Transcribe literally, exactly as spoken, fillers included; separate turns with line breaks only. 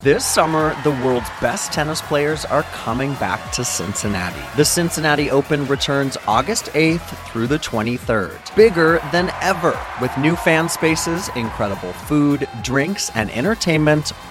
This summer, the world's best tennis players are coming back to Cincinnati. The Cincinnati Open returns August eighth through the twenty-third. Bigger than ever, with new fan spaces, incredible food, drinks, and entertainment